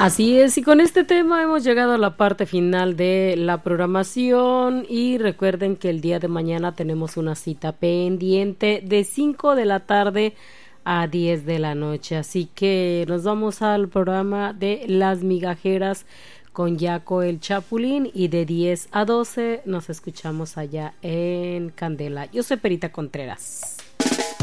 Así es, y con este tema hemos llegado a la parte final de la programación y recuerden que el día de mañana tenemos una cita pendiente de 5 de la tarde a 10 de la noche, así que nos vamos al programa de Las Migajeras con Yaco el Chapulín y de 10 a 12 nos escuchamos allá en Candela. Yo soy Perita Contreras.